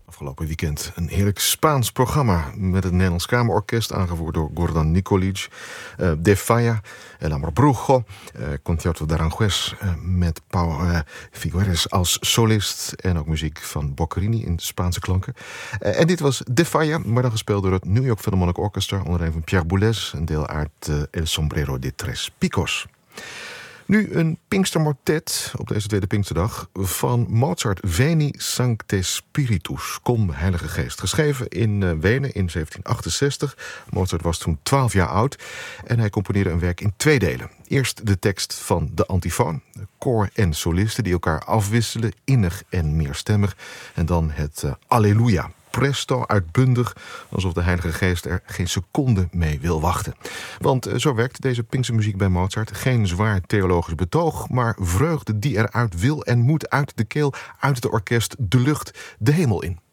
Afgelopen weekend een heerlijk Spaans programma met het Nederlands Kamerorkest, aangevoerd door Gordon Nikolic, De Falla, El Amor Brujo, Concierto de Aranjuez met Pau Figueres als solist en ook muziek van Boccherini in Spaanse klanken. En dit was De Falla, maar dan gespeeld door het New York Philharmonic Orchestra onder leiding van Pierre Boulez, een deel uit El Sombrero de Tres Picos. Nu een Pinkstermotet op deze tweede Pinksterdag van Mozart, Veni Sancte Spiritus, Kom Heilige Geest. Geschreven in Wenen in 1768. Mozart was toen 12 jaar oud en hij componeerde een werk in 2 delen. Eerst de tekst van de antifoon, koor en solisten die elkaar afwisselen, innig en meerstemmig. En dan het Alleluia. Presto, uitbundig, alsof de Heilige Geest er geen seconde mee wil wachten. Want zo werkt deze Pinkse muziek bij Mozart. Geen zwaar theologisch betoog, maar vreugde die eruit wil en moet uit de keel, uit het orkest, de lucht, de hemel in.